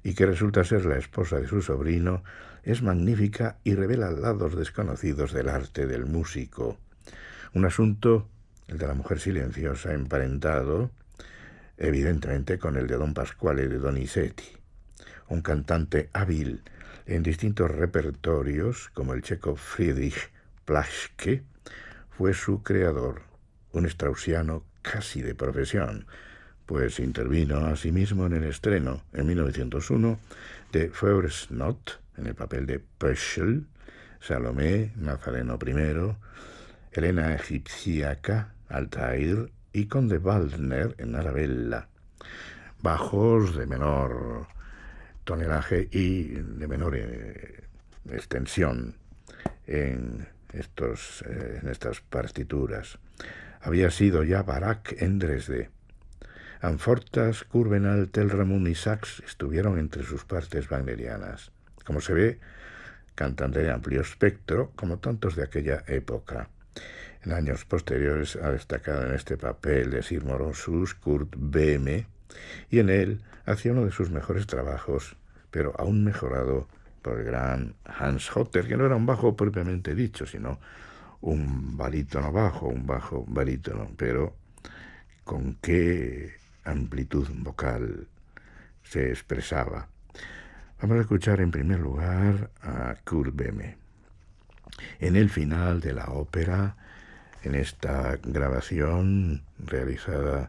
y que resulta ser la esposa de su sobrino, es magnífica y revela lados desconocidos del arte del músico. Un asunto, el de la mujer silenciosa, emparentado, evidentemente, con el de Don Pasquale de Donizetti, un cantante hábil en distintos repertorios, como el checo Friedrich Plaschke, fue su creador, un straussiano casi de profesión, pues intervino asimismo en el estreno, en 1901, de Feuersnot, en el papel de Pöschel, Salomé, Nazareno I, Helena Egipciaca, Altair y Conde Waldner en Arabella, bajos de menor tonelaje y de menor extensión en estas partituras. Había sido ya Barak en Dresde. Anfortas, Kurvenal, Telramund y Sachs estuvieron entre sus partes wagnerianas. Como se ve, cantante de amplio espectro, como tantos de aquella época. En años posteriores ha destacado en este papel de Sir Morosus Kurt Böhme, y en él hacía uno de sus mejores trabajos, pero aún mejorado por el gran Hans Hotter, que no era un bajo propiamente dicho, sino un barítono bajo, un bajo barítono, pero con qué amplitud vocal se expresaba. Vamos a escuchar en primer lugar a Kurt Böhme. En el final de la ópera, en esta grabación realizada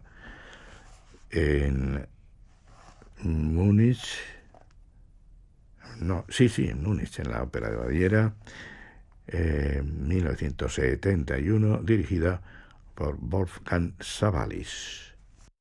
en Múnich, en Múnich, en la Ópera de Baviera, 1971, dirigida por Wolfgang Savalis.